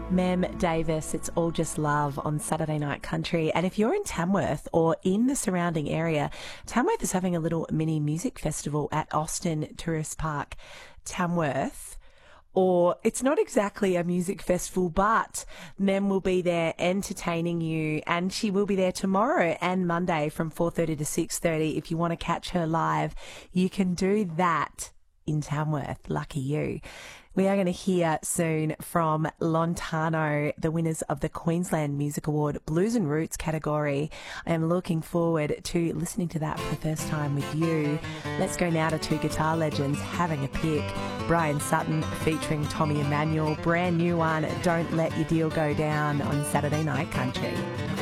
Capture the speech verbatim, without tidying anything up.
Mem Davis, It's All Just Love on Saturday Night Country. And if you're in Tamworth or in the surrounding area, Tamworth is having a little mini music festival at Austin Tourist Park, Tamworth. Or it's not exactly a music festival, but Mem will be there entertaining you, and she will be there tomorrow and Monday from four thirty to six thirty. If you want to catch her live, you can do that in Tamworth. Lucky you. We are going to hear soon from Lontano, the winners of the Queensland Music Award Blues and Roots category. I am looking forward to listening to that for the first time with you. Let's go now to two guitar legends having a pick. Brian Sutton featuring Tommy Emmanuel. Brand new one, Don't Let Your Deal Go Down on Saturday Night Country.